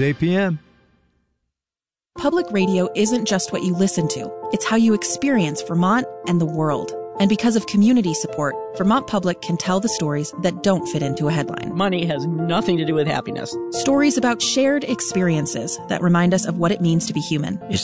Tuesdays, 8 p.m. Public radio isn't just what you listen to. It's how you experience Vermont and the world. And because of community support, Vermont Public can tell the stories that don't fit into a headline. Money has nothing to do with happiness. Stories about shared experiences that remind us of what it means to be human.